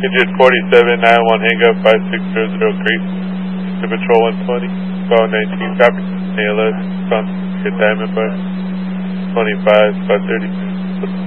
Digit 4791, hang up 5600 Creek. To Patrol 120. Call 19, copy. ALS, Diamond Bar. 25, 530.